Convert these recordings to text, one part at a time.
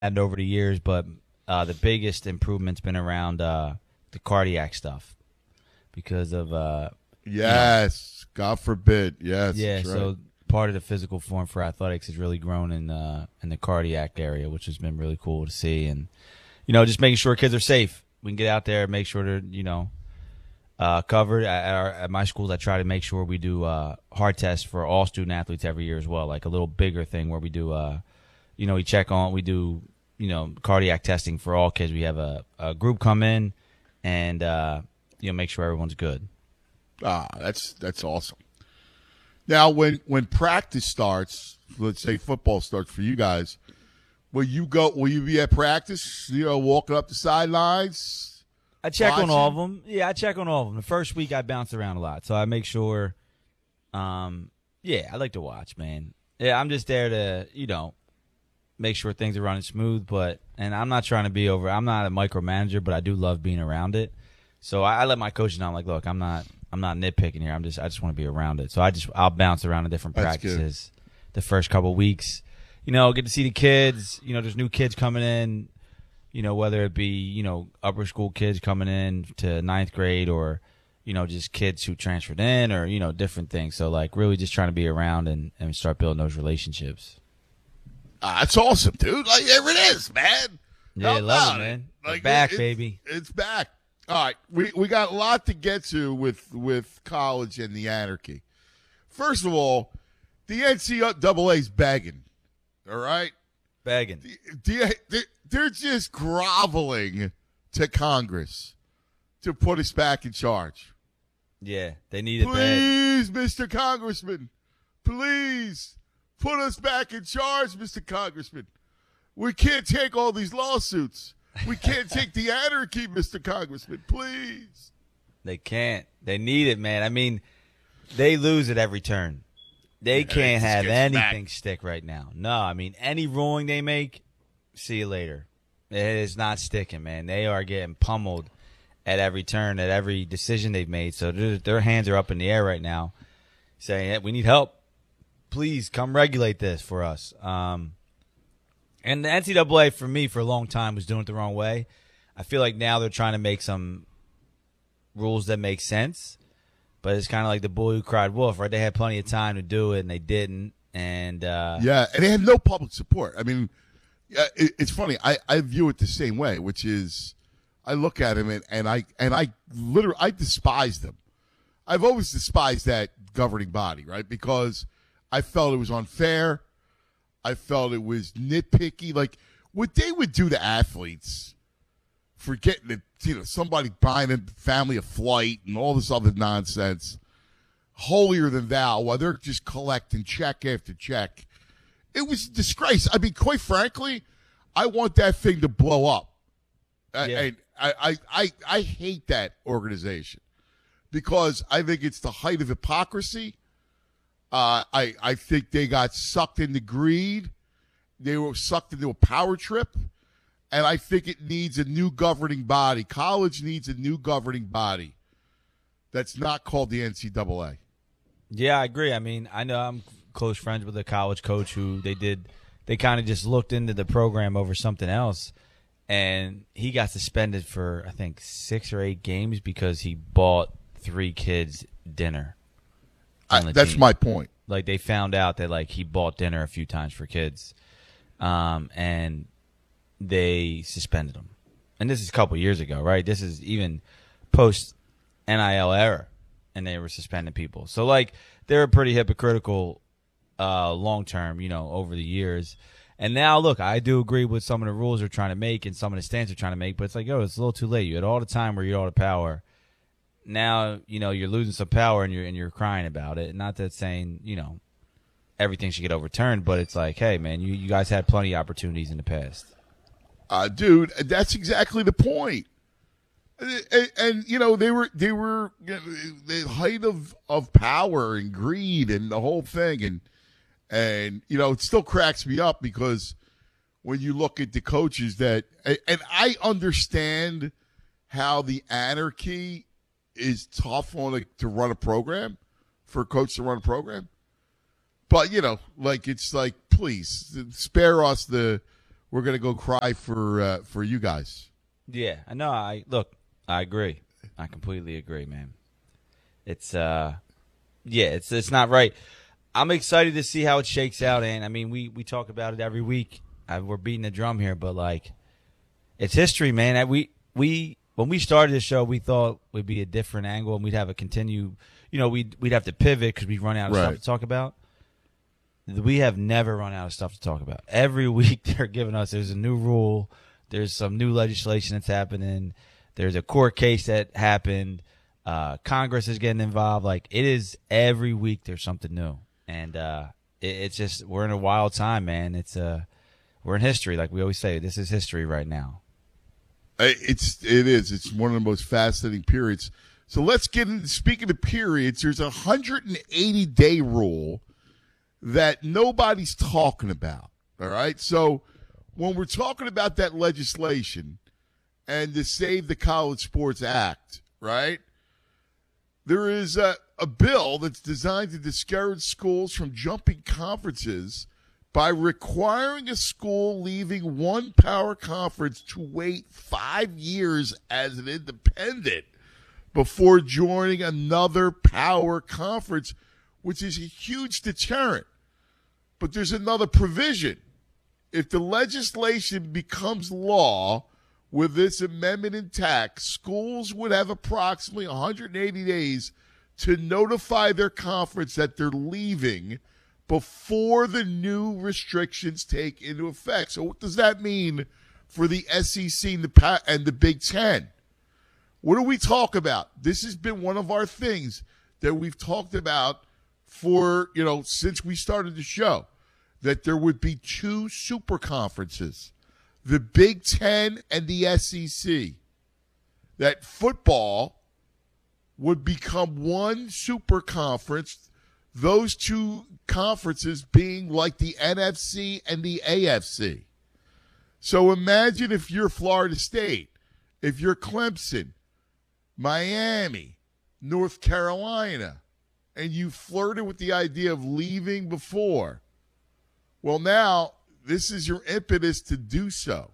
over the years, but the biggest improvement's been around the cardiac stuff because of Yes, God forbid. Yes, yeah. that's right. So part of the physical form for athletics has really grown in the cardiac area, which has been really cool to see, and just making sure kids are safe. We can get out there and make sure they're covered. At my schools, I try to make sure we do hard tests for all student athletes every year as well, like a little bigger thing where we do we do cardiac testing for all kids. We have a group come in and make sure everyone's good. That's awesome. Now, when practice starts, let's say football starts for you guys, will you be at practice? Walking up the sidelines. I check watching? on all of them. Yeah, I check on all of them. The first week I bounce around a lot, so I make sure. I like to watch, man. Yeah, I'm just there to make sure things are running smooth. And I'm not trying to be over. I'm not a micromanager, but I do love being around it. So I let my coaches know. I'm like, look, I'm not nitpicking here. I just want to be around it. So I'll bounce around to different practices the first couple of weeks. Get to see the kids. There's new kids coming in. Whether it be upper school kids coming in to ninth grade or just kids who transferred in or different things. So like really just trying to be around and start building those relationships. That's awesome, dude. Like, there it is, man. Yeah, love it, man. Like, back, baby. It's back. All right, we got a lot to get to with college and the anarchy. First of all, the NCAA's begging. All right, begging. They're just groveling to Congress to put us back in charge. Yeah, they need it bad. Please, Mr. Congressman, please put us back in charge, Mr. Congressman. We can't take all these lawsuits. We can't take the anarchy, Mr. Congressman. Please. They can't. They need it, man. I mean, they lose at every turn. They can't have anything stick right now. No, I mean, any ruling they make, see you later. It is not sticking, man. They are getting pummeled at every turn, at every decision they've made. So their hands are up in the air right now saying, hey, we need help. Please come regulate this for us. And the NCAA, for me, for a long time, was doing it the wrong way. I feel like now they're trying to make some rules that make sense. But it's kind of like the boy who cried wolf, right? They had plenty of time to do it, and they didn't. And and they had no public support. I mean, it's funny. I view it the same way, which is I look at him and I literally despise them. I've always despised that governing body, right? Because I felt it was unfair. I felt it was nitpicky. Like what they would do to athletes for getting somebody buying a family a flight and all this other nonsense, holier than thou, while they're just collecting check after check. It was a disgrace. I mean, quite frankly, I want that thing to blow up. Yeah. I hate that organization because I think it's the height of hypocrisy. I think they got sucked into greed. They were sucked into a power trip. And I think it needs a new governing body. College needs a new governing body that's not called the NCAA. Yeah, I agree. I mean, I know I'm close friends with a college coach who they kind of just looked into the program over something else. And he got suspended for, I think, 6 or 8 games because he bought 3 kids dinner. That's my point. Like, they found out that, like, he bought dinner a few times for kids. And they suspended him. And this is a couple years ago, right? This is even post-NIL era, and they were suspending people. So, like, they're pretty hypocritical long-term, over the years. And now, look, I do agree with some of the rules they're trying to make and some of the stands they're trying to make, but it's like, it's a little too late. You had all the time where you had all the power. Now, you're losing some power and you're crying about it. Not that saying, everything should get overturned, but it's like, hey, man, you guys had plenty of opportunities in the past. Dude, that's exactly the point. And they were the height of power and greed and the whole thing. And it still cracks me up because when you look at the coaches and I understand how the anarchy is tough to run a program, for a coach to run a program. But, it's like, please spare us the we're going to go cry for you guys. Yeah, I know. I agree. I completely agree, man. It's it's not right. I'm excited to see how it shakes out, and I mean, we talk about it every week. We're beating the drum here, but like, it's history, man. We when we started the show, we thought we'd be a different angle, and we'd have a continue. You know, we'd have to pivot because we'd run out of stuff to talk about. We have never run out of stuff to talk about. Every week they're giving us, there's a new rule, there's some new legislation that's happening, there's a court case that happened, Congress is getting involved. Like, it is every week there's something new. And it's just, we're in a wild time, man. It's we're in history, like we always say. This is history right now. It is. It's one of the most fascinating periods. So let's get into, speaking of periods, there's a 180-day rule that nobody's talking about, all right? So when we're talking about that legislation and the Save the College Sports Act, right, there is a bill that's designed to discourage schools from jumping conferences by requiring a school leaving one power conference to wait 5 years as an independent before joining another power conference, which is a huge deterrent. But there's another provision. If the legislation becomes law with this amendment intact, schools would have approximately 180 days to notify their conference that they're leaving before the new restrictions take into effect. So what does that mean for the SEC and the Big Ten? What do we talk about? This has been one of our things that we've talked about for, since we started the show, that there would be two super conferences, the Big Ten and the SEC, that football would become one super conference, those two conferences being like the NFC and the AFC. So imagine if you're Florida State, if you're Clemson, Miami, North Carolina, and you flirted with the idea of leaving before. Well, now this is your impetus to do so.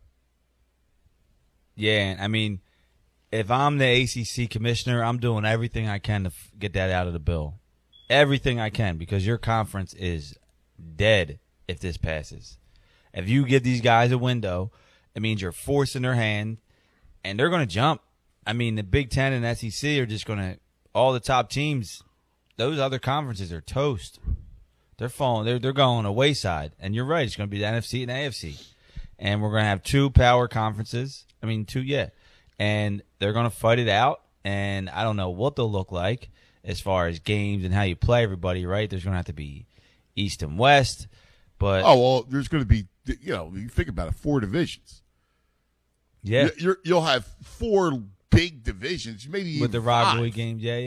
Yeah, I mean, if I'm the ACC commissioner, I'm doing everything I can to get that out of the bill. Everything I can, because your conference is dead if this passes. If you give these guys a window, it means you're forcing their hand, and they're going to jump. I mean, the Big Ten and SEC are just going to – all the top teams, those other conferences are toast. They're falling. They're going a wayside. And you're right. It's going to be the NFC and the AFC. And we're going to have two power conferences. I mean, two, yeah. And they're going to fight it out. And I don't know what they'll look like as far as games and how you play everybody, right? There's going to have to be East and West. But there's going to be, you think about it, 4 divisions. Yeah. You'll have 4 big divisions, maybe even with the rivalry 5. games. Yeah.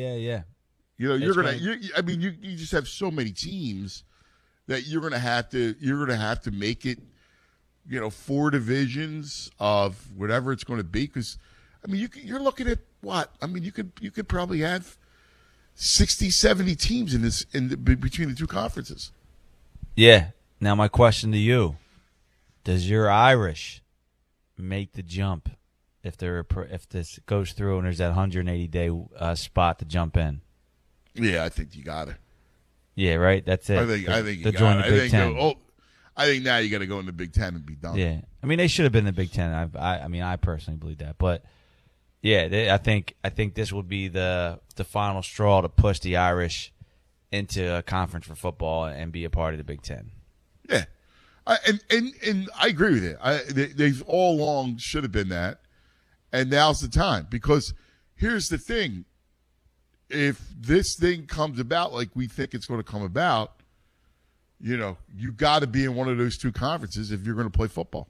You just have so many teams that you're gonna have to make it, 4 divisions of whatever it's going to be. Because you're looking at what? You could probably have 60, 70 teams between the two conferences. Yeah. Now my question to you: does your Irish make the jump if this goes through and there's that 180-day spot to jump in? Yeah, I think you got it. Yeah, right. That's it. I think to join the Big Ten. I think now you got to go in the Big Ten and be done. Yeah, they should have been the Big Ten. I personally believe that, but yeah, I think this would be the final straw to push the Irish into a conference for football and be a part of the Big Ten. Yeah, and I agree with it. They've all along should have been that, and now's the time, because here's the thing. If this thing comes about like we think it's going to come about, you got to be in one of those two conferences if you're going to play football.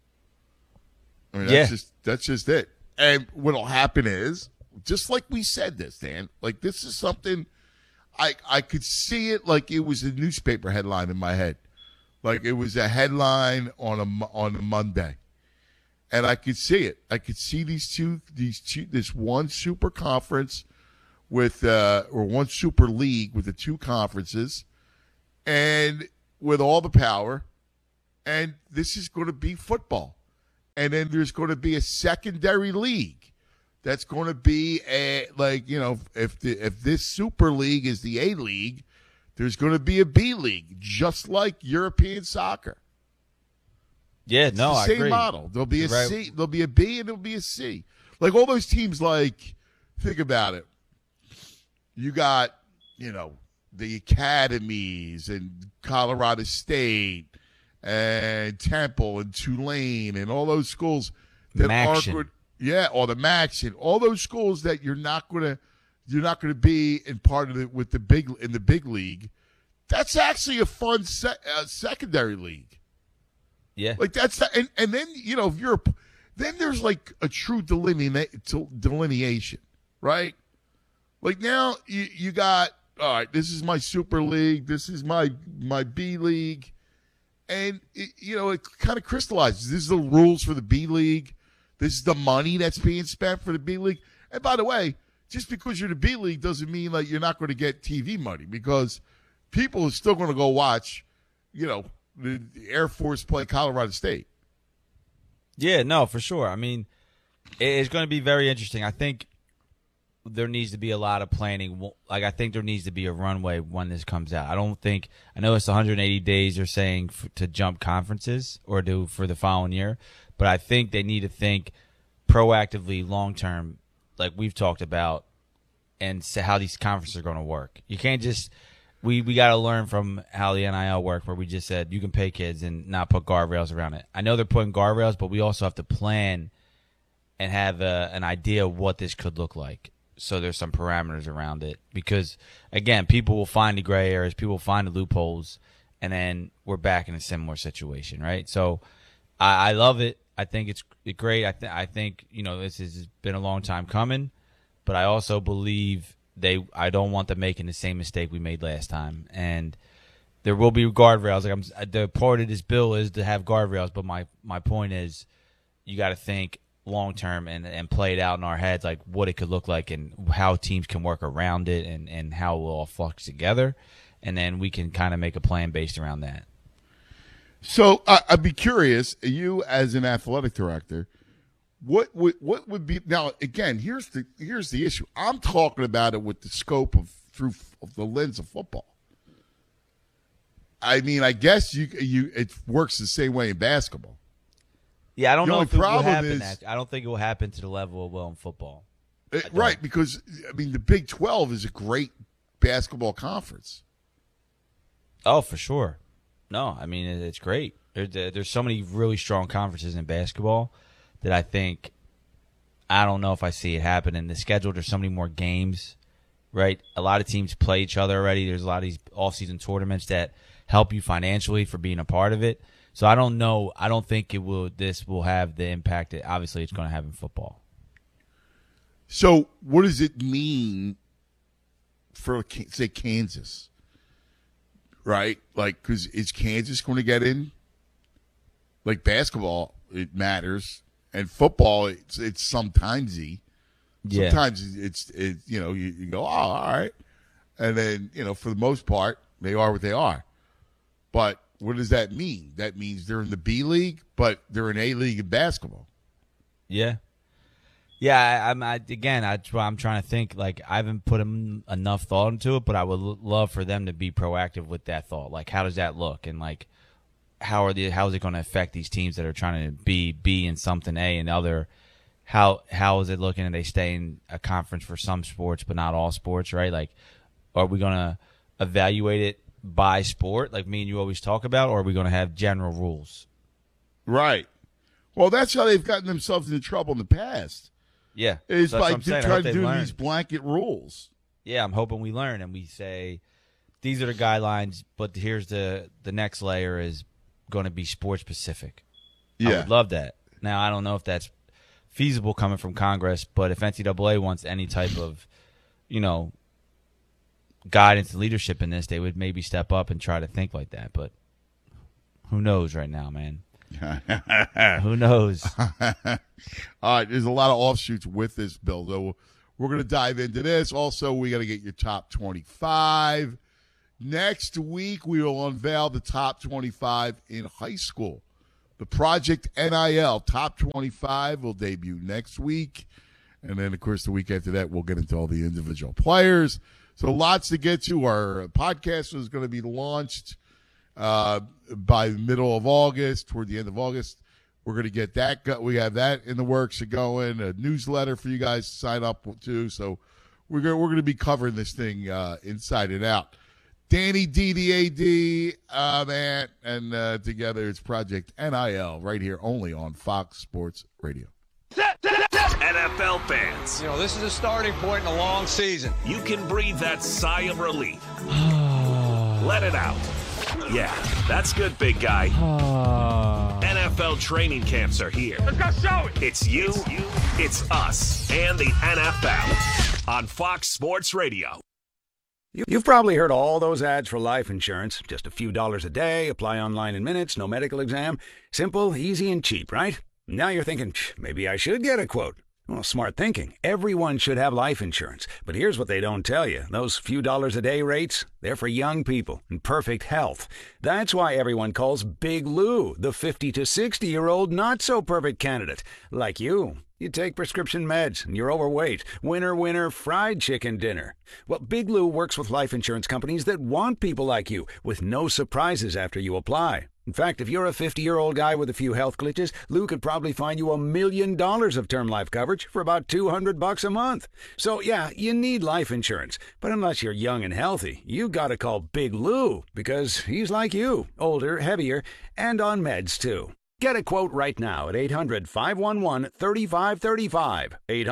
That's just it. And what'll happen is, just like we said this, Dan, like this is something I could see it like it was a newspaper headline in my head. Like it was a headline on a Monday. And I could see it. I could see this one super conference with or one super league with the two conferences, and with all the power, and this is going to be football. And then there's going to be a secondary league that's going to be if this Super League is the A League, there's going to be a B League, just like European soccer. Yeah, It's no, the I same agree. model. There'll be a Right. C, there'll be a B, and there'll be a C. Like all those teams, think about it. You got, the academies and Colorado State and Temple and Tulane and all those schools that Maction. are good. Yeah, or the Maction, all those schools that you're not gonna be in part of it with the big league. That's actually a fun secondary league. Yeah. Like that's and then if you're then there's like a true delineation, right? Like now you got, all right, this is my Super League, this is my B League, and it kind of crystallizes. This is the rules for the B League. This is the money that's being spent for the B League. And by the way, just because you're the B League doesn't mean like you're not going to get TV money, because people are still going to go watch, the Air Force play Colorado State. Yeah, no, for sure. I mean, it's going to be very interesting. I think there needs to be a lot of planning. Like, I think there needs to be a runway when this comes out. I know it's 180 days they're saying to jump conferences or do for the following year, but I think they need to think proactively long term, like we've talked about, and how these conferences are going to work. You can't just we got to learn from how the NIL worked, where we just said you can pay kids and not put guardrails around it. I know they're putting guardrails, but we also have to plan and have an idea of what this could look like. So there's some parameters around it, because again, people will find the gray areas, people will find the loopholes, and then we're back in a similar situation, right? So I love it. I think it's great. I think this has been a long time coming, but I also believe I don't want them making the same mistake we made last time, and there will be guardrails. Like the part of this bill is to have guardrails, but my point is you got to think long term and play it out in our heads, like what it could look like and how teams can work around it and how it will all flux together, and then we can kind of make a plan based around that. So I'd be curious, you as an athletic director, what would be now? Again, here's the issue. I'm talking about it with the scope of the lens of football. I mean, I guess it works the same way in basketball. Yeah, I don't The know only if it will problem happen. is- I don't think it will happen to the level of in football. Right, because the Big 12 is a great basketball conference. Oh, for sure. No, I mean it's great. There's so many really strong conferences in basketball that I don't know if I see it happen in the schedule. There's so many more games, right? A lot of teams play each other already. There's a lot of these off-season tournaments that help you financially for being a part of it. So I don't know. I don't think this will have the impact that obviously it's going to have in football. So what does it mean for, say, Kansas? Right? Like, because is Kansas going to get in? Like basketball, it matters. And football, it's sometimesy. Yeah. Sometimes it's you go, oh, all right. And then, for the most part, they are what they are. But what does that mean? That means they're in the B League, but they're in A League in basketball. Yeah. Yeah, that's why I'm trying to think. Like, I haven't put enough thought into it, but I would love for them to be proactive with that thought. Like, how does that look? And, like, how is it going to affect these teams that are trying to be B in something A and other? How is it looking? Are they stay in a conference for some sports but not all sports, right? Like, are we going to evaluate it by sport, like me and you always talk about, or are we going to have general rules? Right. Well, that's how they've gotten themselves into trouble in the past. Yeah. Is So that's by what I'm saying. I trying hope to they do learn. these blanket rules. Yeah, I'm hoping we learn and we say these are the guidelines, but here's the next layer is going to be sport specific. I Yeah. would love that. Now, I don't know if that's feasible coming from Congress, but if NCAA wants any type of, guidance and leadership in this, they would maybe step up and try to think like that. But who knows right now, man? Who knows? All right, there's a lot of offshoots with this bill, though. We're going to dive into this. Also, we got to get your top 25. Next week, we will unveil the top 25 in high school. The Project NIL Top 25 will debut next week. And then, of course, the week after that, we'll get into all the individual players. So lots to get to. Our podcast is going to be launched by the middle of August, toward the end of August. We're going to get that. We have that in the works of going. A newsletter for you guys to sign up to. So we're going to be covering this thing inside and out. Danny D, the AD, man, and together it's Project NIL right here only on Fox Sports Radio. NFL fans, this is a starting point in a long season. you can breathe that sigh of relief. Let it out. Yeah, that's good, big guy. NFL training camps are here. Let's go show it. It's you, it's us, and the NFL on Fox Sports Radio. You've probably heard all those ads for life insurance. Just a few dollars a day, apply online in minutes, no medical exam. Simple, easy, and cheap, right? Now you're thinking, maybe I should get a quote. Well, smart thinking. Everyone should have life insurance. But here's what they don't tell you. Those few dollars a day rates, they're for young people in perfect health. That's why everyone calls Big Lou the 50 to 60-year-old not-so-perfect candidate. Like you. You take prescription meds, and you're overweight. Winner, fried chicken dinner. Well, Big Lou works with life insurance companies that want people like you, with no surprises after you apply. In fact, if you're a 50-year-old guy with a few health glitches, Lou could probably find you $1 million of term life coverage for about $200 a month. So, yeah, you need life insurance. But unless you're young and healthy, you gotta call Big Lou, because he's like you, older, heavier, and on meds, too. Get a quote right now at 800-511-3535,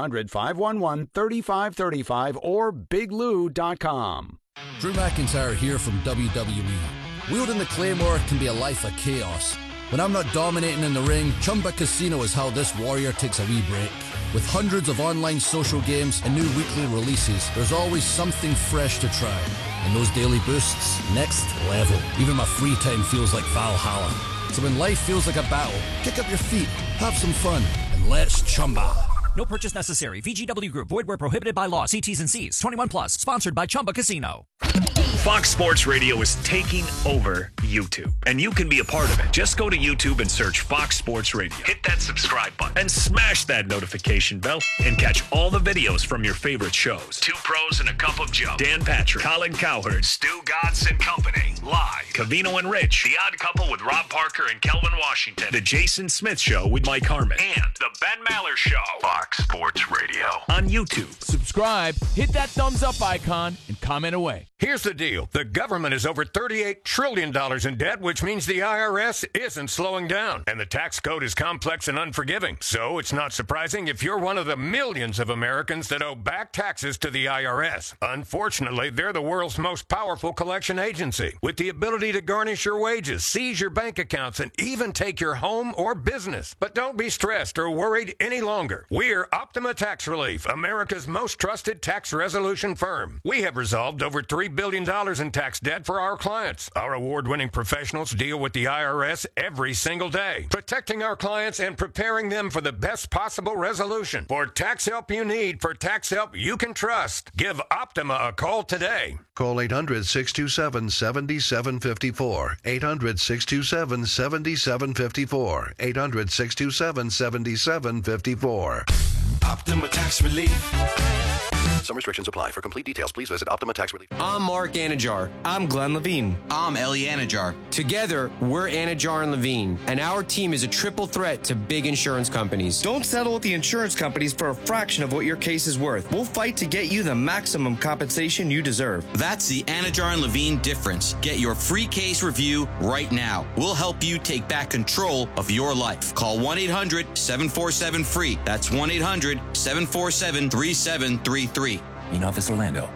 800-511-3535, or biglou.com. Drew McIntyre here from WWE. Wielding the Claymore can be a life of chaos. When I'm not dominating in the ring, Chumba Casino is how this warrior takes a wee break. With hundreds of online social games and new weekly releases, there's always something fresh to try. And those daily boosts, next level. Even my free time feels like Valhalla. So when life feels like a battle, kick up your feet, have some fun, and let's Chumba. No purchase necessary. VGW Group. Void where prohibited by law. See T's and C's. 21 plus. Sponsored by Chumba Casino. Fox Sports Radio is taking over YouTube, and you can be a part of it. Just go to YouTube and search Fox Sports Radio. Hit that subscribe button and smash that notification bell and catch all the videos from your favorite shows. Two Pros and a Cup of Joe, Dan Patrick, Colin Cowherd, Stu Gatz and Company, live. Covino and Rich, The Odd Couple with Rob Parker and Kelvin Washington, The Jason Smith Show with Mike Harmon, and The Ben Maller Show. Fox Sports Radio on YouTube. Subscribe, hit that thumbs up icon, and comment away. Here's the deal. The government is over $38 trillion in debt, which means the IRS isn't slowing down. And the tax code is complex and unforgiving. So it's not surprising if you're one of the millions of Americans that owe back taxes to the IRS. Unfortunately, they're the world's most powerful collection agency, with the ability to garnish your wages, seize your bank accounts, and even take your home or business. But don't be stressed or worried any longer. We're Optima Tax Relief, America's most trusted tax resolution firm. We have resolved over $3 billion in tax debt for our clients. Our award-winning professionals deal with the IRS every single day, protecting our clients and preparing them for the best possible resolution. For tax help you need, for tax help you can trust, give Optima a call today. Call 800-627-7754. 800-627-7754. 800-627-7754. Optima Tax Relief. Some restrictions apply. For complete details, please visit Optima Tax Relief. I'm Mark Anajar. I'm Glenn Levine. I'm Ellie Anajar. Together, we're Anajar and Levine, and our team is a triple threat to big insurance companies. Don't settle with the insurance companies for a fraction of what your case is worth. We'll fight to get you the maximum compensation you deserve. That's the Anajar and Levine difference. Get your free case review right now. We'll help you take back control of your life. Call 1-800-747-FREE. That's 1-800-747-3733. In Office Orlando.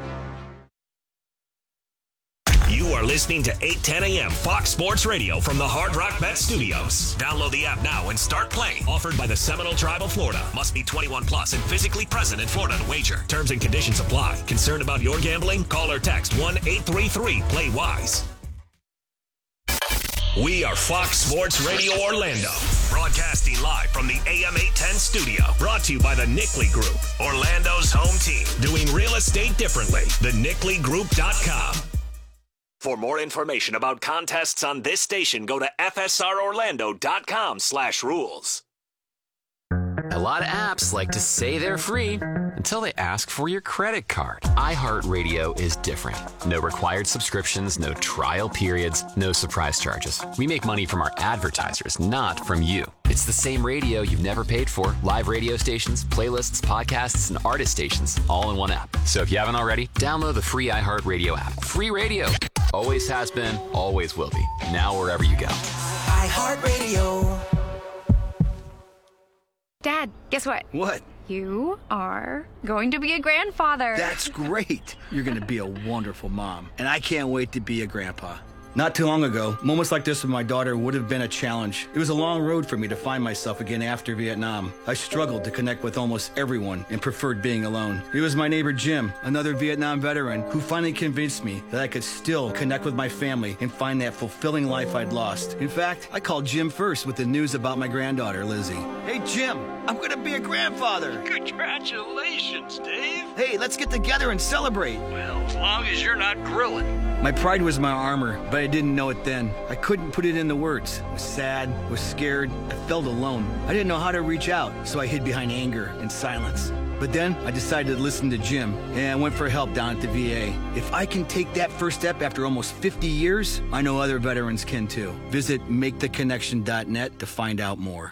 You are listening to 8:10 a.m. Fox Sports Radio from the Hard Rock Bet Studios. Download the app now and start playing. Offered by the Seminole Tribe of Florida. Must be 21 plus and physically present in Florida to wager. Terms and conditions apply. Concerned about your gambling? Call or text 1-833-PLAY-WISE. We are Fox Sports Radio Orlando, broadcasting live from the AM 810 studio. Brought to you by the Nickley Group, Orlando's home team. Doing real estate differently. TheNickleyGroup.com. For more information about contests on this station, go to fsrorlando.com/rules. A lot of apps like to say they're free until they ask for your credit card. iHeartRadio is different. No required subscriptions, no trial periods, no surprise charges. We make money from our advertisers, not from you. It's the same radio you've never paid for. Live radio stations, playlists, podcasts, and artist stations, all in one app. So if you haven't already, download the free iHeartRadio app. Free radio. Always has been, always will be. Now wherever you go. iHeartRadio. Dad, guess what? What? You are going to be a grandfather. That's great. You're going to be a wonderful mom. And I can't wait to be a grandpa. Not too long ago, moments like this with my daughter would have been a challenge. It was a long road for me to find myself again after Vietnam. I struggled to connect with almost everyone and preferred being alone. It was my neighbor Jim, another Vietnam veteran, who finally convinced me that I could still connect with my family and find that fulfilling life I'd lost. In fact, I called Jim first with the news about my granddaughter, Lizzie. Hey, Jim, I'm going to be a grandfather. Congratulations, Dave. Hey, let's get together and celebrate. Well, as long as you're not grilling. My pride was my armor, but I didn't know it then. I couldn't put it into words. I was sad, was scared, I felt alone. I didn't know how to reach out, so I hid behind anger and silence. But then I decided to listen to Jim, and I went for help down at the VA. If I can take that first step after almost 50 years, I know other veterans can too. Visit maketheconnection.net to find out more.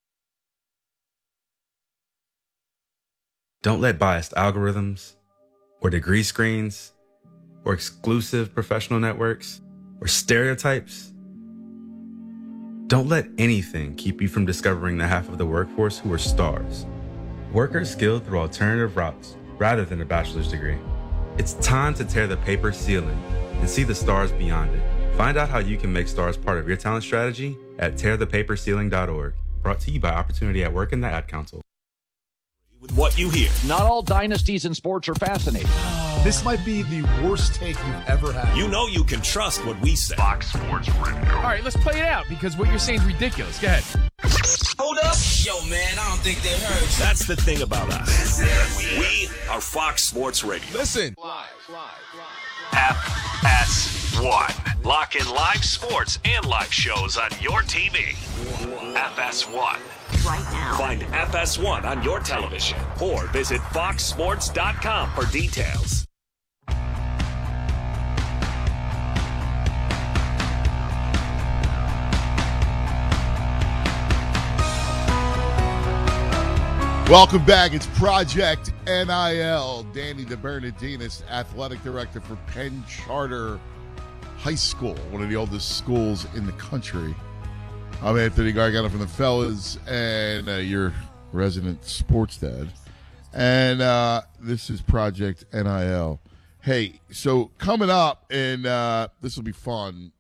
Don't let biased algorithms or degree screens or exclusive professional networks or stereotypes. Don't let anything keep you from discovering the half of the workforce who are stars. Workers skilled through alternative routes rather than a bachelor's degree. It's time to tear the paper ceiling and see the stars beyond it. Find out how you can make stars part of your talent strategy at tearthepaperceiling.org. Brought to you by Opportunity at Work and the Ad Council. With what you hear. Not all dynasties in sports are fascinating. This might be the worst take you've ever had. You know you can trust what we say. Fox Sports Radio. All right, let's play it out because what you're saying is ridiculous. Go ahead. Hold up. Yo, man, I don't think they heard you. That's the thing about us. We are Fox Sports Radio. Listen. FS1. Lock in live sports and live shows on your TV. FS1. Right now. Find FS1 on your television or visit foxsports.com for details. Welcome back. It's Project NIL. Danny DeBernardinis, athletic director for Penn Charter High School, one of the oldest schools in the country. I'm Anthony Gargano from the Fellas and your resident sports dad. And this is Project NIL. Hey, so coming up, and this will be fun,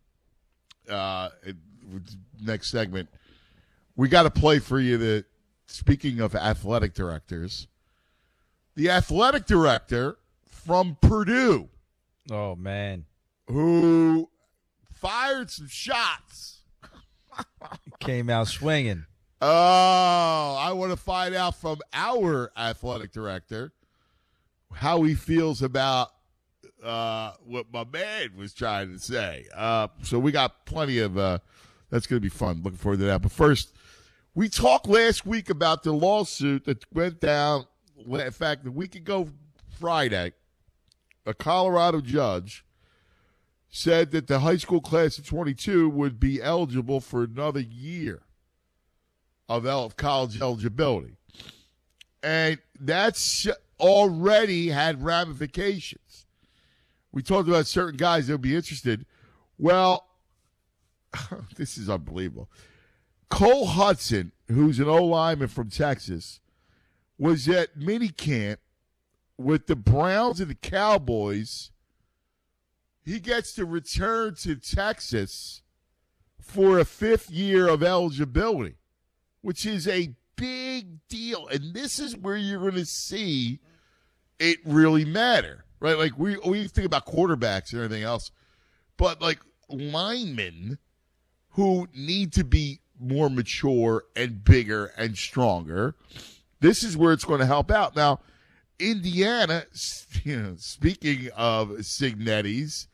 next segment, we got to play for you speaking of athletic directors, the athletic director from Purdue. Oh, man. Who fired some shots. Came out swinging. Oh, I want to find out from our athletic director how he feels about what my man was trying to say. So we got plenty of that's going to be fun. Looking forward to that. But first, we talked last week about the lawsuit that went down. In fact, a week ago Friday, a Colorado judge said that the high school class of 22 would be eligible for another year of college eligibility. And that's already had ramifications. We talked about certain guys that would be interested. Well, this is unbelievable. Cole Hudson, who's an O-lineman from Texas, was at minicamp with the Browns and the Cowboys. He gets to return to Texas for a 5th year of eligibility, which is a big deal. And this is where you're going to see it really matter, right? Like we think about quarterbacks and everything else, but like linemen who need to be more mature and bigger and stronger, this is where it's going to help out. Now, Indiana, speaking of Signetti's,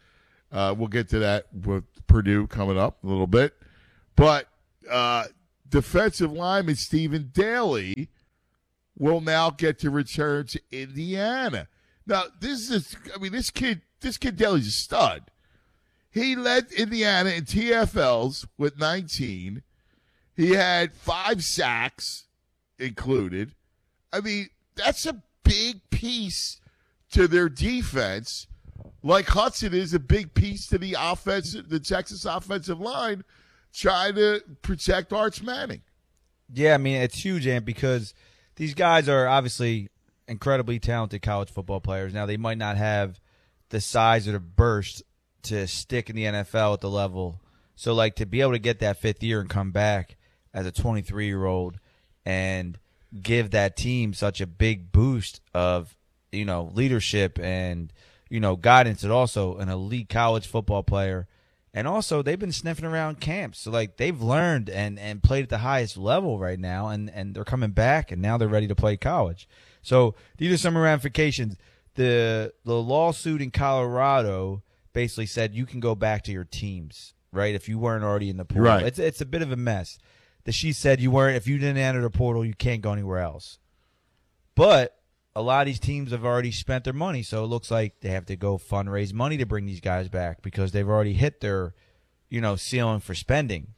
We'll get to that with Purdue coming up a little bit. But defensive lineman Stephen Daly will now get to return to Indiana. Now, this kid Daly's a stud. He led Indiana in TFLs with 19. He had 5 sacks included. I mean, that's a big piece to their defense. Like Hudson is a big piece to the Texas offensive line trying to protect Arch Manning. Yeah, I mean, it's huge, Ant, because these guys are obviously incredibly talented college football players. Now, they might not have the size or the burst to stick in the NFL at the level. So, like, to be able to get that 5th year and come back as a 23-year-old and give that team such a big boost of, leadership and, guidance, and also an elite college football player. And also, they've been sniffing around camps. So, like, they've learned and played at the highest level right now, and they're coming back, and now they're ready to play college. So, these are some ramifications. The lawsuit in Colorado basically said you can go back to your teams, right, if you weren't already in the portal. Right. It's a bit of a mess. She said if you didn't enter the portal, you can't go anywhere else. But a lot of these teams have already spent their money, so it looks like they have to go fundraise money to bring these guys back because they've already hit their, ceiling for spending.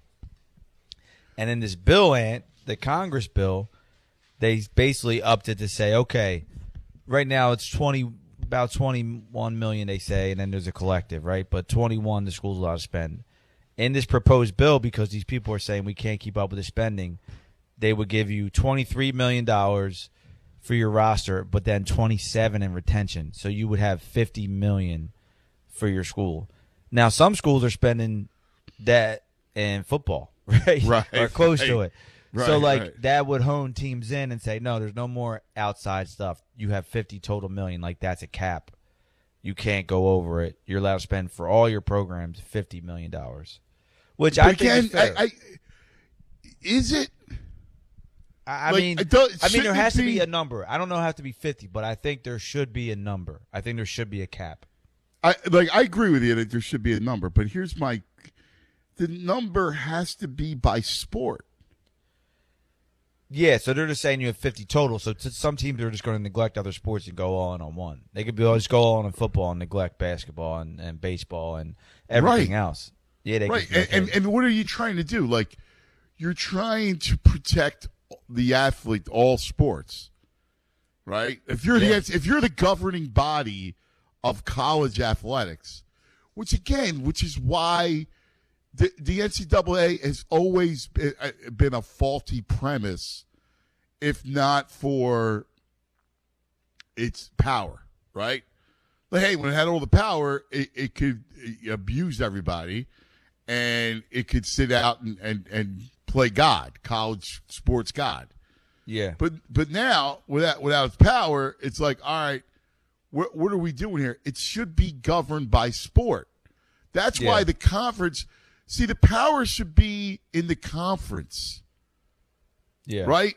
And in this bill, Ant, the Congress bill, they basically upped it to say, okay, right now it's about $21 million, they say, and then there's a collective, right? But 21 the school's allowed to spend. In this proposed bill, because these people are saying we can't keep up with the spending, they would give you $23 million for your roster, but then 27 in retention. So you would have $50 million for your school. Now, some schools are spending that in football, right? Right. Or close to it. Right, so, right. that would hone teams in and say, no, there's no more outside stuff. You have 50 total million. Like, that's a cap. You can't go over it. You're allowed to spend for all your programs $50 million. Which I think is fair. Is it? I mean, there has to be a number. I don't know, it has to be 50, but I think there should be a number. I think there should be a cap. I agree with you that there should be a number, but here's the number has to be by sport. Yeah, so they're just saying you have 50 total. So some teams are just going to neglect other sports and go all in on one. They could just go all in on football and neglect basketball and baseball and everything else. Yeah, they right. And what are you trying to do? Like, you're trying to protect the athlete, all sports, right? If you're the governing body of college athletics, which is why the NCAA has always been a faulty premise, if not for its power, right? But hey, when it had all the power, it could abuse everybody, and it could sit out and play God, college sports God. Yeah. But now, without its power, it's like, all right, what are we doing here? It should be governed by sport. That's why the conference – see, the power should be in the conference. Yeah. Right?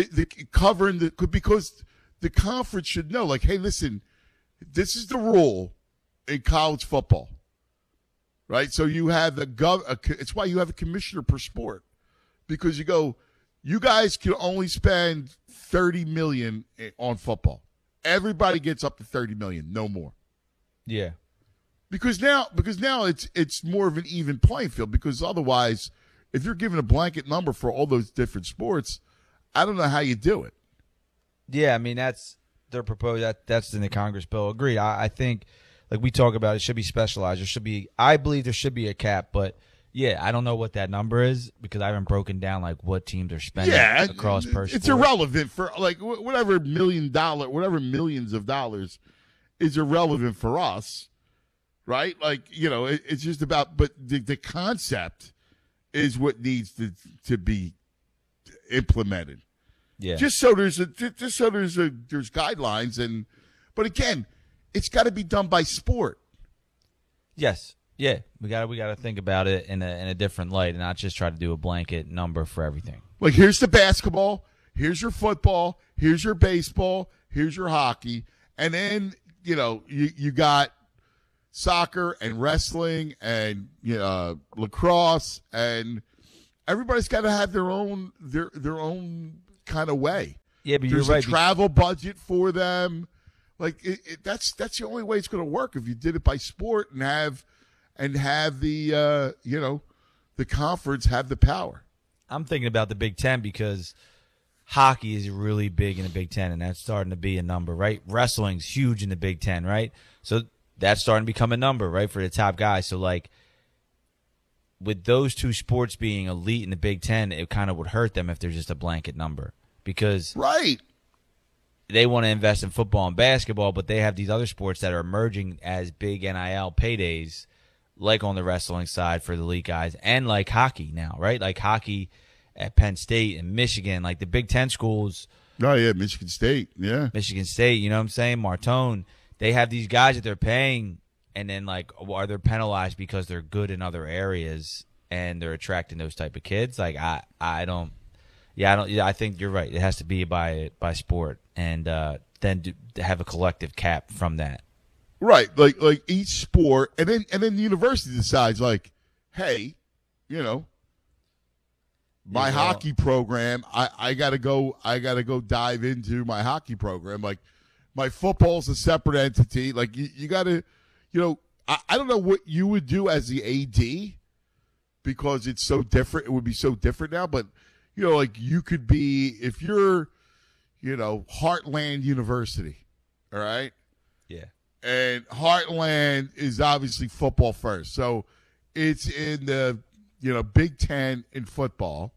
Because the conference should know, like, hey, listen, this is the rule in college football. Right? So you have it's why you have a commissioner per sport. Because you guys can only spend $30 million on football. Everybody gets up to $30 million, no more. Yeah. Because now it's more of an even playing field. Because otherwise, if you're given a blanket number for all those different sports, I don't know how you do it. Yeah, I mean that's their proposed. That's in the Congress bill. Agreed. I think, like we talk about, it should be specialized. I believe there should be a cap, but yeah, I don't know what that number is because I haven't broken down like what teams are spending across per sport. It's irrelevant for like whatever millions of dollars is irrelevant for us. Right? Like, it's just about, but the concept is what needs to be implemented. Yeah. Just so there's guidelines but again, it's got to be done by sport. Yes. Yeah. We got to think about it in a different light and not just try to do a blanket number for everything. Like, here's the basketball, here's your football, here's your baseball, here's your hockey, and then, you got soccer and wrestling and lacrosse, and everybody's got to have their own kind of way. Yeah, but there's you're right. a travel budget for them. Like that's the only way it's going to work if you did it by sport and have the the conference have the power. I'm thinking about the Big Ten because hockey is really big in the Big Ten, and that's starting to be a number, right? Wrestling's huge in the Big Ten, right? So that's starting to become a number, right, for the top guys. So, like, with those two sports being elite in the Big Ten, it kind of would hurt them if they're just a blanket number because right. They want to invest in football and basketball, but they have these other sports that are emerging as big NIL paydays, like on the wrestling side for the elite guys, and like hockey now, right? Like hockey at Penn State and Michigan, like the Big Ten schools. Oh, yeah, Michigan State, yeah. Michigan State, you know what I'm saying? Martone. They have these guys that they're paying, and then, like, are they penalized because they're good in other areas and they're attracting those type of kids? Like, I think you're right. It has to be by sport, and then to have a collective cap from that. Right, like each sport, and then the university decides, like, hey, my hockey program, I gotta go dive into my hockey program. Like, my football's a separate entity. Like, you gotta, I don't know what you would do as the AD because it's so different. It would be so different now, but like you could be, if you're, Heartland University, all right? Yeah. And Heartland is obviously football first. So it's in the, Big Ten in football.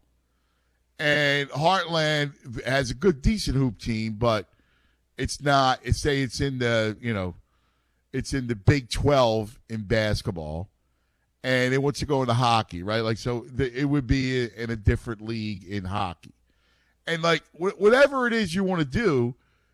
And Heartland has a good, decent hoop team, but it's not, it's in the, it's in the Big 12 in basketball. And it wants to go into hockey, right? Like, so it would be in a different league in hockey. And, like, whatever it is you want to do,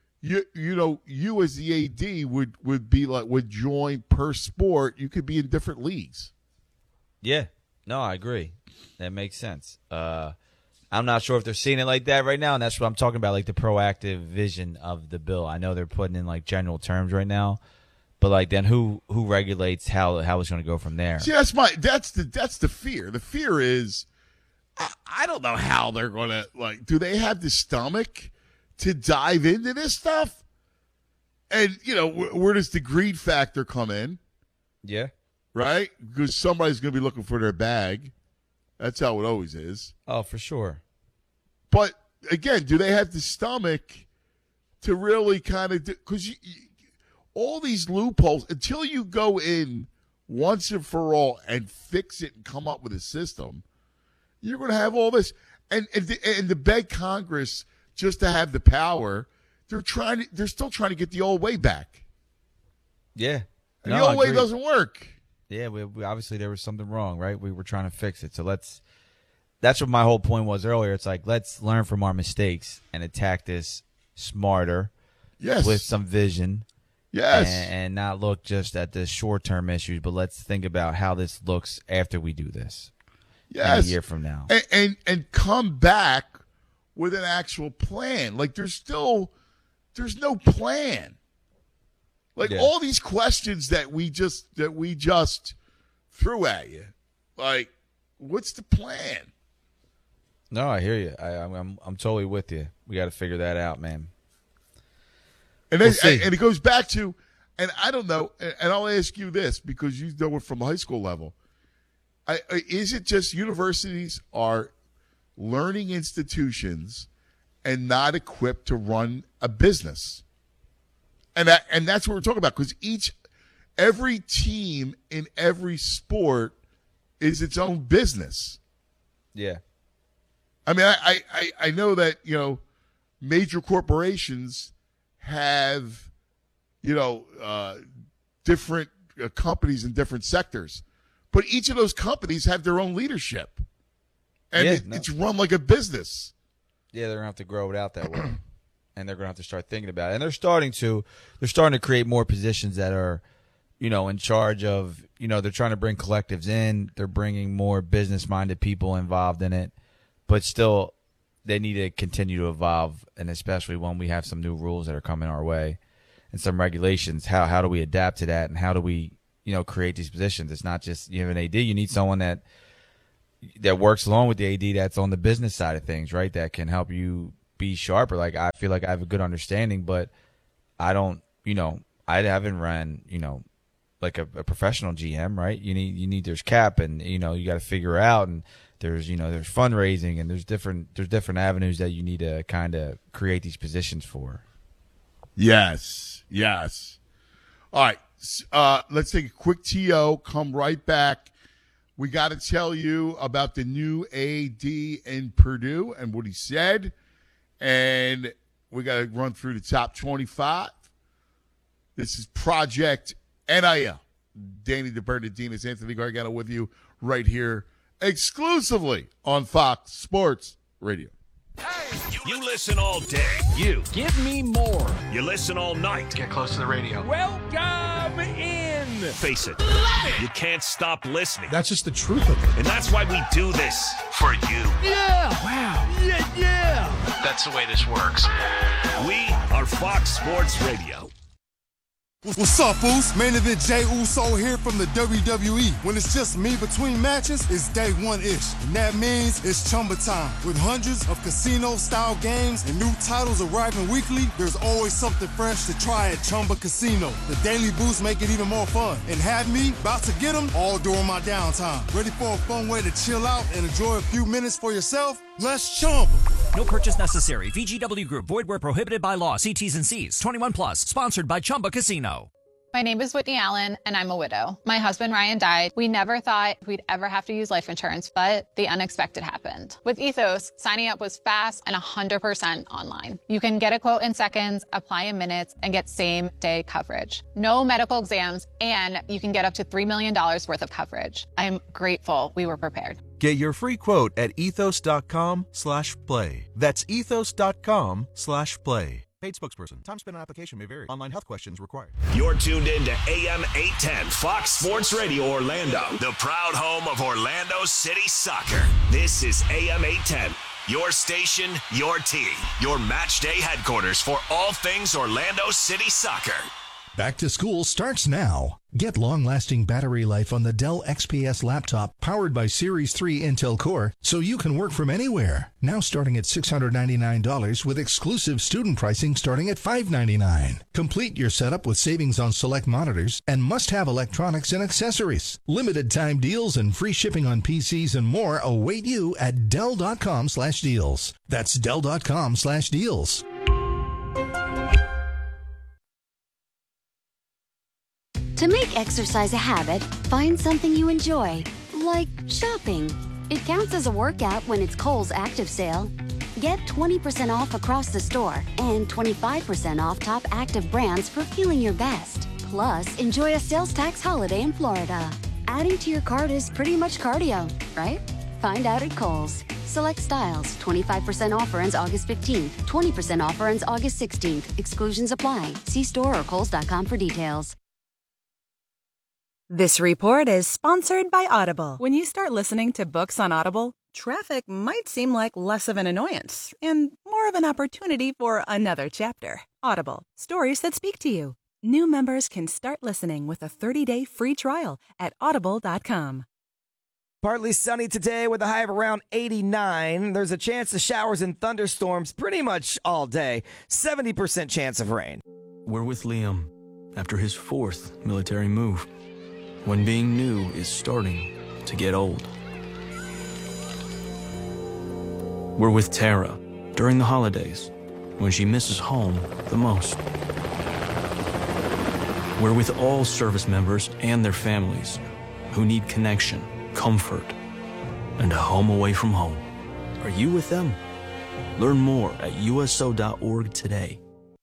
you as the AD would join per sport. You could be in different leagues. Yeah. No, I agree. That makes sense. I'm not sure if they're seeing it like that right now, and that's what I'm talking about, like the proactive vision of the bill. I know they're putting in, like, general terms right now. But, like, then who regulates how it's going to go from there? See, that's the fear. The fear is I don't know how they're going to, like, do they have the stomach to dive into this stuff? And, where does the greed factor come in? Yeah. Right? Because somebody's going to be looking for their bag. That's how it always is. Oh, for sure. But, again, do they have the stomach to really kind of – because all these loopholes, until you go in once and for all and fix it and come up with a system, you're going to have all this. And to beg Congress just to have the power, they're still trying to get the old way back. Yeah. And the old way doesn't work. Yeah, we obviously there was something wrong, right? We were trying to fix it. So that's what my whole point was earlier. It's like, let's learn from our mistakes and attack this smarter. Yes. With some vision. Yes. And not look just at the short-term issues, but let's think about how this looks after we do this. Yes. A year from now. And come back with an actual plan. Like, there's no plan. Like, all these questions that we just threw at you. Like, what's the plan? No, I hear you. I'm totally with you. We got to figure that out, man. And then, and it goes back to, and I don't know, and I'll ask you this because you know it from high school level. Is it just universities are learning institutions and not equipped to run a business? And that's what we're talking about, because every team in every sport is its own business. Yeah. I mean, I know that, major corporations have, different companies in different sectors. But each of those companies have their own leadership. And it's run like a business. Yeah, they're going to have to grow it out that way. And they're going to have to start thinking about it. And they're starting to create more positions that are, in charge of, they're trying to bring collectives in. They're bringing more business-minded people involved in it. But still, they need to continue to evolve, and especially when we have some new rules that are coming our way and some regulations. How do we adapt to that, and how do we, create these positions. It's not just you have an AD. You need someone that works along with the AD that's on the business side of things, right? That can help you be sharper. Like, I feel like I have a good understanding, but I don't, I haven't run, like a professional GM, right? You need there's cap, and you got to figure out, and there's there's fundraising, and there's different avenues that you need to kind of create these positions for. Yes. All right, let's take a quick TO. Come right back. We got to tell you about the new AD in Purdue and what he said, and we got to run through the top 25. This is Project NIL. Danny DeBernardinis, Anthony Gargano with you right here exclusively on Fox Sports Radio. You listen all day. You. Give me more. You listen all night. Get close to the radio. Welcome in. Face it. You can't stop listening. That's just the truth of it. And that's why we do this. For you. Yeah. Wow. Yeah. That's the way this works. We are Fox Sports Radio. What's up, Boost? Main event Jey Uso here from the WWE. When it's just me between matches, it's day one-ish. And that means it's Chumba time. With hundreds of casino-style games and new titles arriving weekly, there's always something fresh to try at Chumba Casino. The Daily Boost make it even more fun. And have me about to get them all during my downtime. Ready for a fun way to chill out and enjoy a few minutes for yourself? Let's Chumba. No purchase necessary. VGW Group. Void where prohibited by law. See T's and C's. 21 plus. Sponsored by Chumba Casino. My name is Whitney Allen, and I'm a widow. My husband, Ryan, died. We never thought we'd ever have to use life insurance, but the unexpected happened. With Ethos, signing up was fast and 100% online. You can get a quote in seconds, apply in minutes, and get same-day coverage. No medical exams, and you can get up to $3 million worth of coverage. I'm grateful we were prepared. Get your free quote at ethos.com/play. That's ethos.com/play. Paid spokesperson. Time spent on application may vary. Online health questions required. You're tuned in to AM 810 Fox Sports Radio Orlando, the proud home of Orlando City Soccer. This is AM 810, your station, your team, your match day headquarters for all things Orlando City Soccer. Back to school starts now. Get long-lasting battery life on the Dell XPS laptop powered by Series 3 Intel Core so you can work from anywhere. Now starting at $699 with exclusive student pricing starting at $599. Complete your setup with savings on select monitors and must-have electronics and accessories. Limited time deals and free shipping on PCs and more await you at Dell.com/deals. That's Dell.com/deals. To make exercise a habit, find something you enjoy, like shopping. It counts as a workout when it's Kohl's Active Sale. Get 20% off across the store and 25% off top active brands for feeling your best. Plus, enjoy a sales tax holiday in Florida. Adding to your cart is pretty much cardio, right? Find out at Kohl's. Select styles, 25% offer ends August 15th, 20% offer ends August 16th. Exclusions apply. See store or kohls.com for details. This report is sponsored by Audible. When you start listening to books on Audible, traffic might seem like less of an annoyance and more of an opportunity for another chapter. Audible, stories that speak to you. New members can start listening with a 30-day free trial at audible.com. Partly sunny today with a high of around 89. There's a chance of showers and thunderstorms pretty much all day. 70% chance of rain. We're with Liam after his 4th military move. When being new is starting to get old. We're with Tara during the holidays, when she misses home the most. We're with all service members and their families who need connection, comfort, and a home away from home. Are you with them? Learn more at USO.org today.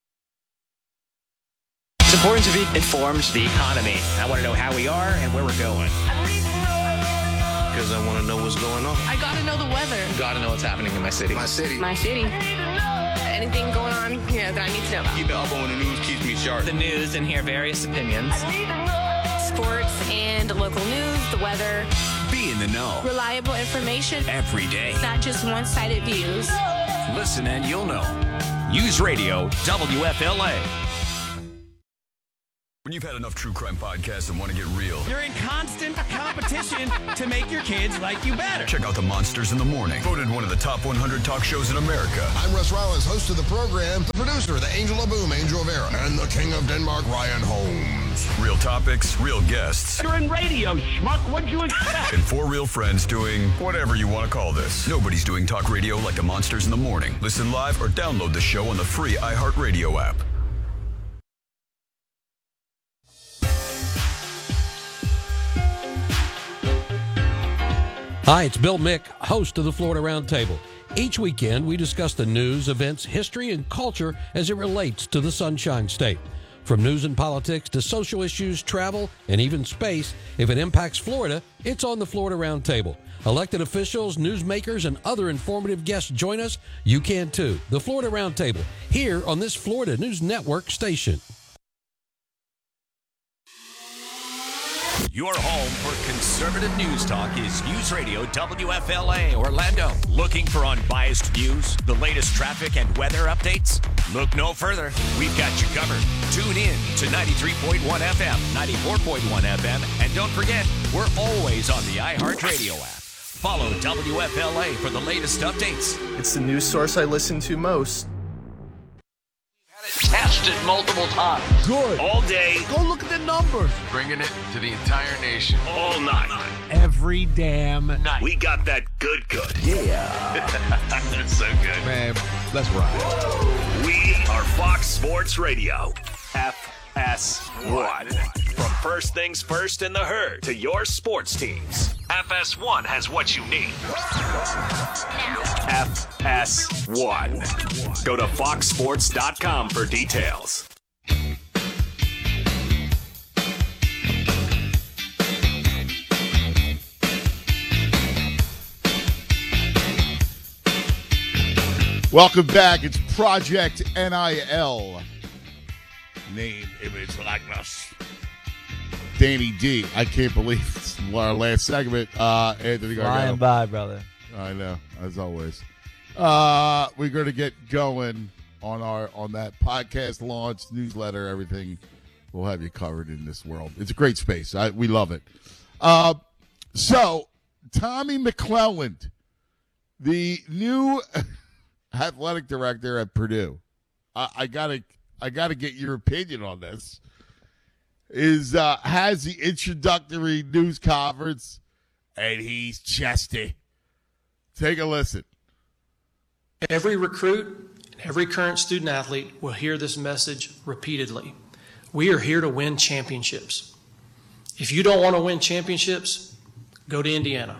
It's important to be informed the economy. I want to know how we are and where we're going. Because I want to know what's going on. I got to know the weather. Got to know what's happening in my city. My city. Anything going on, that I need to know about. Keep it up on the news, keeps me sharp. The news and hear various opinions. Sports and local news, the weather. Be in the know. Reliable information. Every day. Not just one-sided views. Listen and you'll know. News Radio WFLA. When you've had enough true crime podcasts and want to get real, you're in constant competition to make your kids like you better. Check out The Monsters in the Morning, voted one of the top 100 talk shows in America. I'm Russ Rollins, host of the program, the producer, the Angel of Boom, Angel Rivera, and the King of Denmark, Ryan Holmes. Real topics, real guests. You're in radio, schmuck. What'd you expect? And 4 real friends doing whatever you want to call this. Nobody's doing talk radio like The Monsters in the Morning. Listen live or download the show on the free iHeartRadio app. Hi, it's Bill Mick, host of the Florida Roundtable. Each weekend, we discuss the news, events, history, and culture as it relates to the Sunshine State. From news and politics to social issues, travel, and even space, if it impacts Florida, it's on the Florida Roundtable. Elected officials, newsmakers, and other informative guests join us. You can too. The Florida Roundtable, here on this Florida News Network station. Your home for conservative news talk is News Radio WFLA Orlando. Looking for unbiased views, the latest traffic and weather updates? Look no further. We've got you covered. Tune in to 93.1 FM, 94.1 FM, and don't forget, we're always on the iHeartRadio app. Follow WFLA for the latest updates. It's the news source I listen to most. Tested multiple times. Good. All day. Go look at the numbers. Bringing it to the entire nation. All night. Every damn night. We got that good. Yeah. That's so good. Man, let's ride. We are Fox Sports Radio. FS1. From first things first in the herd to your sports teams. FS1 has what you need. FS1. Go to foxsports.com for details. Welcome back. It's Project NIL. Name, image, likeness. Danny D. I can't believe it's our last segment. Anthony Gargano. Flying by, brother. I know, as always. We're going to get going on that podcast launch, newsletter, everything. We'll have you covered in this world. It's a great space. We love it. So, Tommy McClelland, the new athletic director at Purdue. I gotta get your opinion on this. Has the introductory news conference, and he's chesty. Take a listen. Every recruit, every current student athlete will hear this message repeatedly. We are here to win championships. If you don't want to win championships, go to Indiana.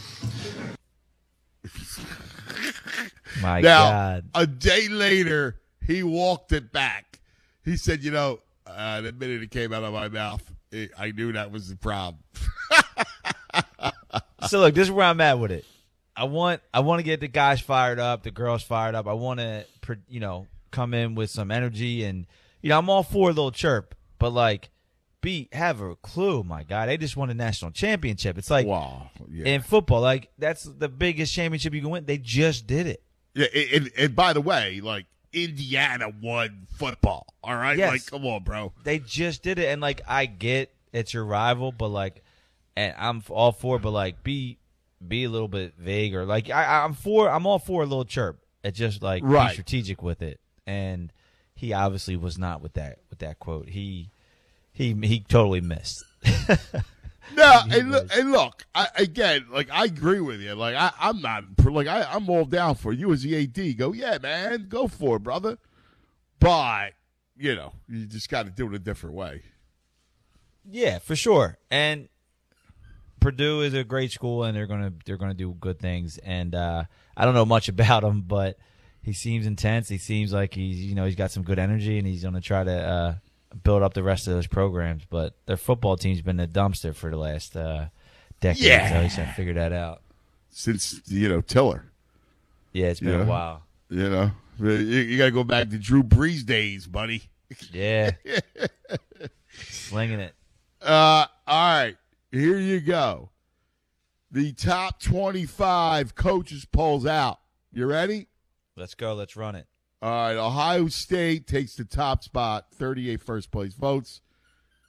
My now, God. A day later, he walked it back. He said, the minute it came out of my mouth, I knew that was the problem. So, look, this is where I'm at with it. I want to get the guys fired up, the girls fired up. I want to, come in with some energy. And, I'm all for a little chirp. But, have a clue, my God. They just won a national championship. It's like, wow, yeah. In football, that's the biggest championship you can win. They just did it. Yeah, and by the way, Indiana won football. All right? Yes. Come on, bro. They just did it. And, I get it's your rival, but, and I'm all for it, but, be a little bit vague or, I'm all for a little chirp. It's just, right. Be strategic with it. And he obviously was not with that quote. He totally missed. No, and look, I agree with you. I'm not, I'm all down for you as the AD. Go, yeah, man, go for it, brother. But, you just got to do it a different way. Yeah, for sure. And Purdue is a great school, and they're gonna do good things. And I don't know much about him, but he seems intense. He seems like he's got some good energy, and he's gonna try to build up the rest of those programs. But their football team's been a dumpster for the last decade. Yeah. So he's got to figure that out. Since, Tiller. Yeah, it's been a while. You got to go back to Drew Brees days, buddy. Yeah. Slinging it. All right. Here you go. The top 25 coaches polls out. You ready? Let's go. Let's run it. All right. Ohio State takes the top spot, 38 first-place votes.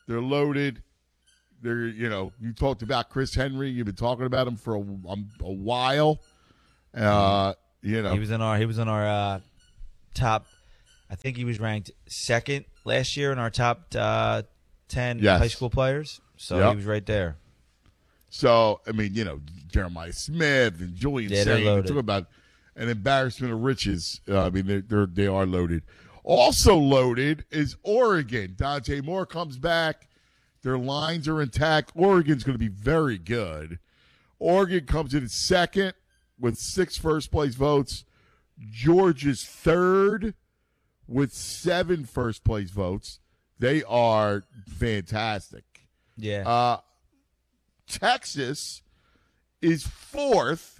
They're loaded. They're, you talked about Chris Henry. You've been talking about him for a while. He was in our top. I think he was ranked second last year in our top 10 high school players. So he was right there. So, I mean, Jeremiah Smith and Julian Saint. Talk about an embarrassment of riches. I mean, they are loaded. Also loaded is Oregon. Dante Moore comes back. Their lines are intact. Oregon's going to be very good. Oregon comes in at second with 6 first-place votes. Georgia's third with 7 first-place votes. They are fantastic. Yeah. Texas is fourth.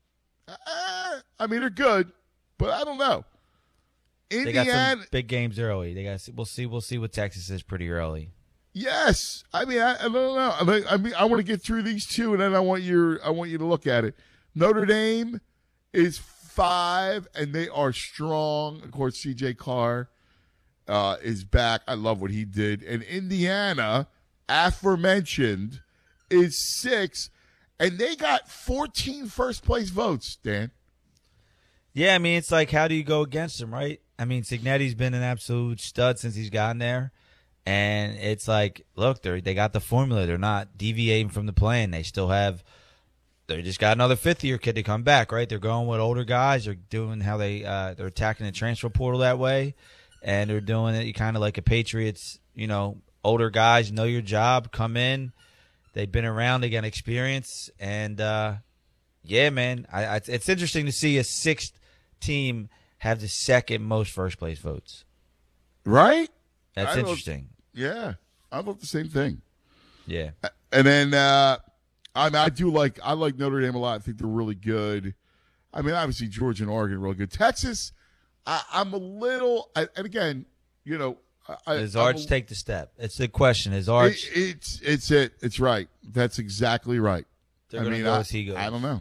I mean, they're good, but I don't know. Indiana, they got some big games early. We'll see what Texas is pretty early. Yes, I mean I don't know. I mean I want to get through these two, and then I want you to look at it. Notre Dame is 5, and they are strong. Of course, C.J. Carr is back. I love what he did. And Indiana, aforementioned, is 6, and they got 14 first-place votes, Dan. Yeah, I mean, it's like, how do you go against them, right? I mean, Cignetti's been an absolute stud since he's gotten there. And it's like, look, they got the formula. They're not deviating from the plan. They just got another fifth-year kid to come back, right? They're going with older guys. They're doing how they're attacking the transfer portal that way. And they're doing it kind of like a Patriots, older guys, know your job, come in. They've been around, they got experience. And, yeah, man, it's interesting to see a 6th team have the second most first-place votes. Right? That's interesting. Yeah, I love the same thing. Yeah. And then I like Notre Dame a lot. I think they're really good. I mean, obviously Georgia and Oregon are really good. Texas, I'm a little, and again, does Arch take the step? It's the question. Is Arch? It's right. That's exactly right. They're going to go as he goes. I don't know.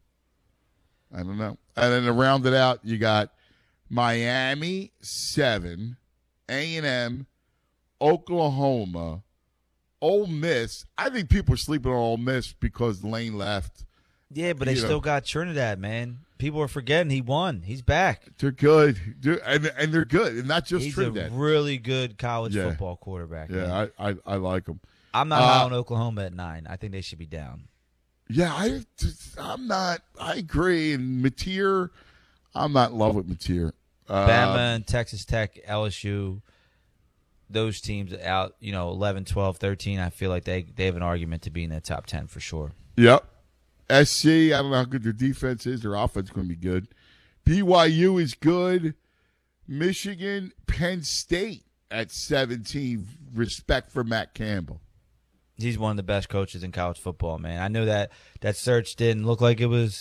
And then to round it out, you got Miami 7, A&M, Oklahoma, Ole Miss. I think people are sleeping on Ole Miss because Lane left. Yeah, but they still got Trinidad, man. People are forgetting he won. He's back. They're good, and they're good, and not just Trinidad. He's a really good college football quarterback. Yeah, I like him. I'm not high on Oklahoma at 9. I think they should be down. Yeah, I'm not. I agree. And Mateer, I'm not in love with Mateer. Bama and Texas Tech, LSU, those teams out, 11, 12, 13, I feel like they have an argument to be in the top 10 for sure. Yep. SC, I don't know how good their defense is. Their offense is going to be good. BYU is good. Michigan, Penn State at 17. Respect for Matt Campbell. He's one of the best coaches in college football, man. I know that search didn't look like it was,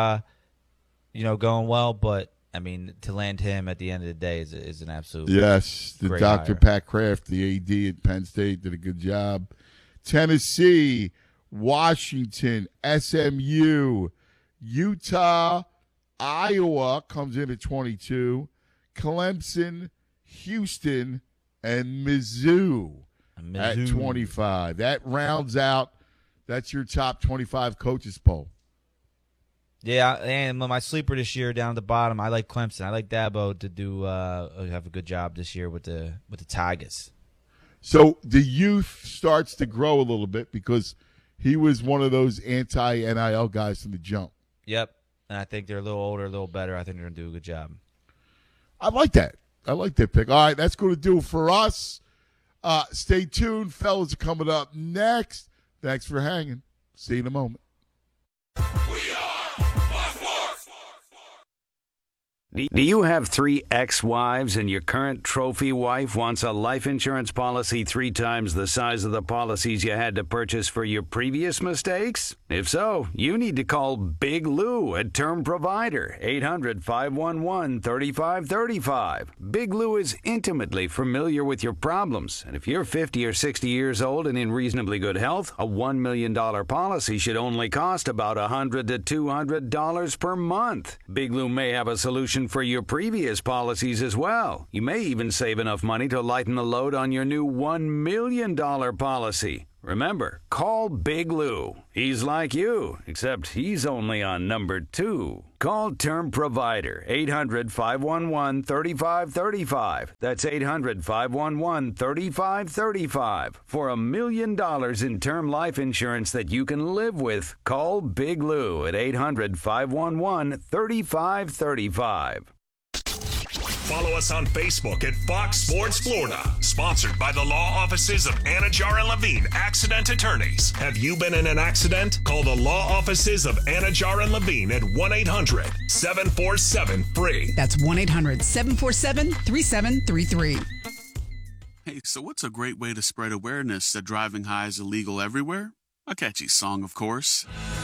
going well, but I mean, to land him at the end of the day is an absolute the great Dr. hire. Pat Kraft, the AD at Penn State, did a good job. Tennessee, Washington, SMU, Utah, Iowa comes in at 22, Clemson, Houston, and Mizzou at 25. That rounds out. That's your top 25 coaches poll. Yeah, and my sleeper this year down at the bottom, I like Clemson. I like Dabo to do have a good job this year with the Tigers. So the youth starts to grow a little bit because he was one of those anti-NIL guys from the jump. Yep, and I think they're a little older, a little better. I think they're going to do a good job. I like that. I like that pick. All right, that's going to do it for us. Stay tuned. Fellas are coming up next. Thanks for hanging. See you in a moment. Do you have 3 ex-wives and your current trophy wife wants a life insurance policy 3 times the size of the policies you had to purchase for your previous mistakes? If so, you need to call Big Lou at Term Provider, 800-511-3535. Big Lou is intimately familiar with your problems, and if you're 50 or 60 years old and in reasonably good health, a $1 million policy should only cost about $100 to $200 per month. Big Lou may have a solution protection for your previous policies as well. You may even save enough money to lighten the load on your new $1 million policy. Remember, call Big Lou. He's like you, except he's only on number 2. Call Term Provider, 800-511-3535. That's 800-511-3535. For $1 million in term life insurance that you can live with, call Big Lou at 800-511-3535. Follow us on Facebook at Fox Sports Florida. Sponsored by the law offices of Anajar and Levine, accident attorneys. Have you been in an accident? Call the law offices of Anajar and Levine at 1-800-747-FREE. That's 1-800-747-3733. Hey, so what's a great way to spread awareness that driving high is illegal everywhere? A catchy song, of course.